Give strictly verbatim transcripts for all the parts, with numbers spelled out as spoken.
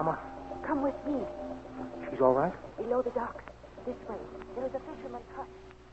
Come on. Come with me. She's all right? Below the docks. This way. There's a fisherman's hut.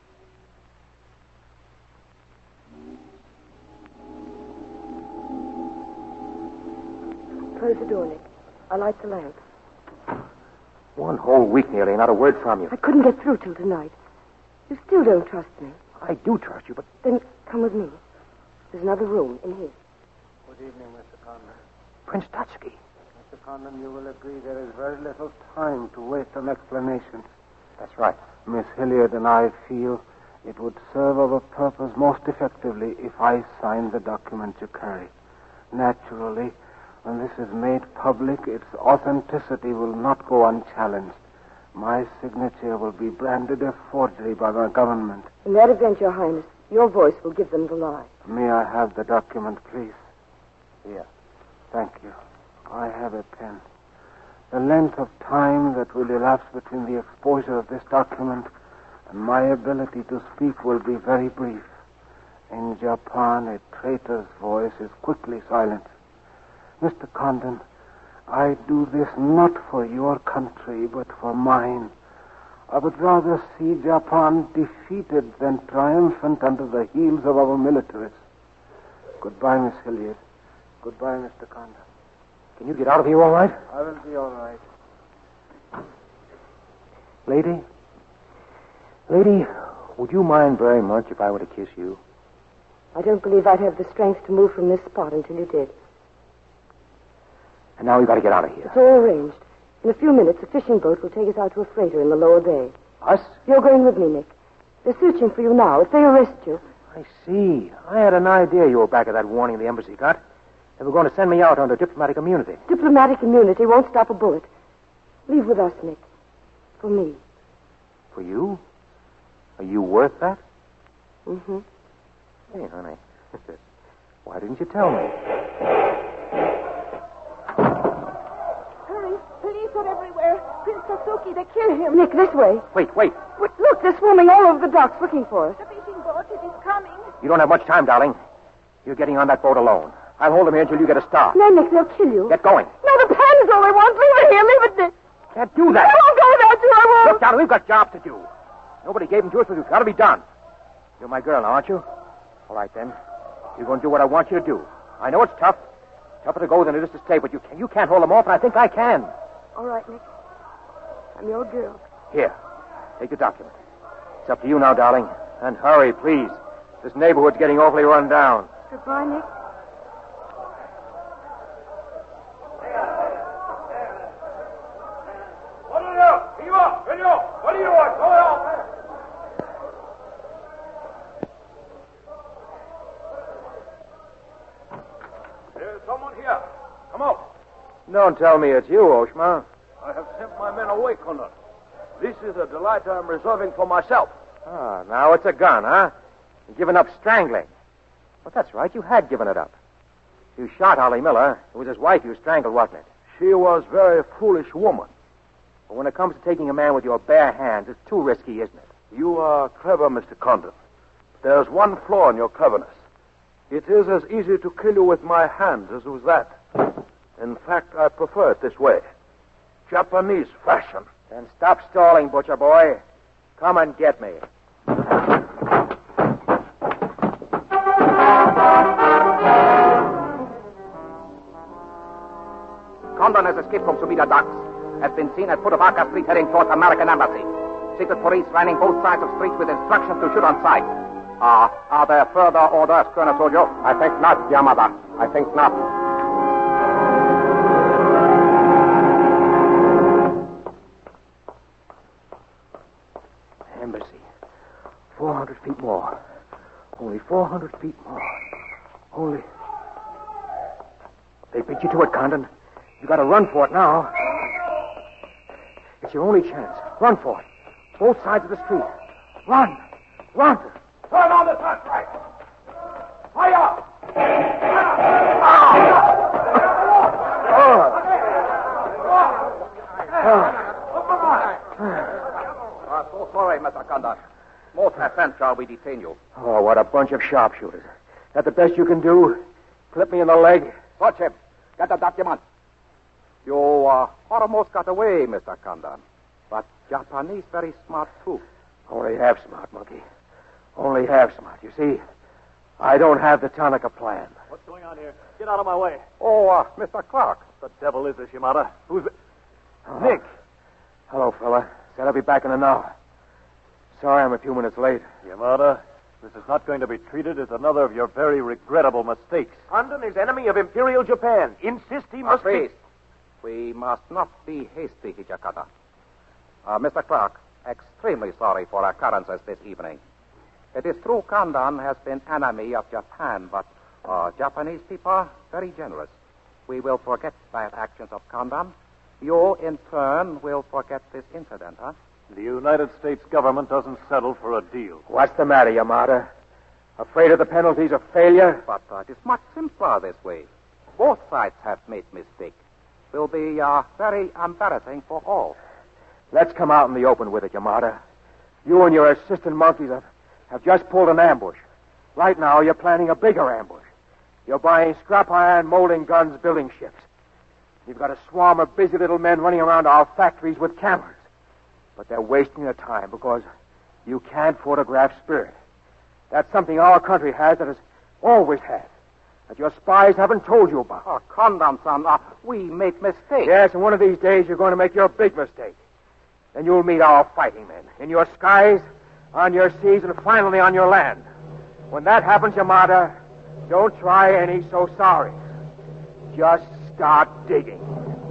Close the door, Nick. I'll light the lamp. One whole week nearly, not a word from you. I couldn't get through till tonight. You still don't trust me. I do trust you, but... Then come with me. There's another room in here. Good evening, Mister Condon. Prince Tatsky. Mister Condon, you will agree there is very little time to waste on explanations. That's right. Miss Hilliard and I feel it would serve our purpose most effectively if I signed the document you carry. Naturally, when this is made public, its authenticity will not go unchallenged. My signature will be branded a forgery by my government. In that event, Your Highness, your voice will give them the lie. May I have the document, please? Here. Thank you. I have a pen. The length of time that will elapse between the exposure of this document and my ability to speak will be very brief. In Japan, a traitor's voice is quickly silenced. Mister Condon, I do this not for your country, but for mine. I would rather see Japan defeated than triumphant under the heels of our militaries. Goodbye, Miss Hilliard. Goodbye, Mister Condon. Can you get out of here all right? I will be all right. Lady? Lady, would you mind very much if I were to kiss you? I don't believe I'd have the strength to move from this spot until you did. And now we've got to get out of here. It's all arranged. In a few minutes, a fishing boat will take us out to a freighter in the lower bay. Us? You're going with me, Nick. They're searching for you now. If they arrest you... I see. I had an idea you were back at that warning the embassy got. They were going to send me out under diplomatic immunity. Diplomatic immunity won't stop a bullet. Leave with us, Nick. For me. For you? Are you worth that? Mm-hmm. Hey, honey. Why didn't you tell me? Hurry. Police are everywhere. Prince Sasuke, they kill him. Nick, this way. Wait, wait. Wait, look, they're swarming all over the docks looking for us. The fishing boat, it is coming. You don't have much time, darling. You're getting on that boat alone. I'll hold them here until you get a start. No, Nick, they'll kill you. Get going. No, the pen is all they want. Leave it here. Leave it, Nick. Can't do that. I won't go without you. I won't. Look, darling, we've got jobs to do. Nobody gave them to us, but we've got to be done. You're my girl now, aren't you? All right, then. You're going to do what I want you to do. I know it's tough. Tougher to go than it is to stay, but you, can, you can't hold them off, and I think I can. All right, Nick. I'm your girl. Here. Take the document. It's up to you now, darling. And hurry, please. This neighborhood's getting awfully run down. Goodbye, Nick. Don't tell me it's you, Oshma. I have sent my men away, Condon. This is a delight I'm reserving for myself. Ah, now it's a gun, huh? You've given up strangling. But that's right, you had given it up. You shot Ollie Miller. It was his wife you strangled, wasn't it? She was a very foolish woman. But when it comes to taking a man with your bare hands, it's too risky, isn't it? You are clever, Mister Condon. There's one flaw in your cleverness. It is as easy to kill you with my hands as with that. In fact, I prefer it this way. Japanese fashion. Then stop stalling, butcher boy. Come and get me. Condon has escaped from Sumida docks. Has been seen at foot of Arca Street heading towards American Embassy. Secret police lining both sides of streets with instructions to shoot on sight. Ah, uh, are there further orders, Colonel Sojo? I think not, Yamada. I think not. Embassy. Four hundred feet more. Only four hundred feet more. Only... They beat you to it, Condon. You got to run for it now. It's your only chance. Run for it. Both sides of the street. Run. Run. Turn on the searchlight. Fire! I'm so sorry, Mister Condon. Most offense shall we detain you. Oh, what a bunch of sharpshooters. That the best you can do? Clip me in the leg? Watch him. Get the document. You uh, almost got away, Mister Kandan. But Japanese very smart, too. Only half smart, Monkey. Only half smart. You see, I don't have the Tanaka plan. What's going on here? Get out of my way. Oh, uh, Mister Clark. The devil is this, Yamada? Who's it? Oh. Nick. Hello, fella. Said I'll be back in an hour. Sorry I'm a few minutes late. Yamada, this is not going to be treated as another of your very regrettable mistakes. Condon is enemy of Imperial Japan. Insist he must be... We must not be hasty, Hijakata. Uh, Mister Clark, extremely sorry for occurrences this evening. It is true Kandan has been enemy of Japan, but uh, Japanese people are very generous. We will forget bad actions of Kandan. You, in turn, will forget this incident, huh? The United States government doesn't settle for a deal. What's the matter, Yamada? Afraid of the penalties of failure? But uh, it is much simpler this way. Both sides have made mistakes. Will be uh, very embarrassing for all. Let's come out in the open with it, Yamada. You and your assistant monkeys have, have just pulled an ambush. Right now, you're planning a bigger ambush. You're buying scrap iron, molding guns, building ships. You've got a swarm of busy little men running around our factories with cameras. But they're wasting their time because you can't photograph spirit. That's something our country has that has always had. That your spies haven't told you about. Oh, Condon-san, uh, we make mistakes. Yes, and one of these days you're going to make your big mistake. Then you'll meet our fighting men in your skies, on your seas, and finally on your land. When that happens, Yamada, don't try any so sorry. Just start digging.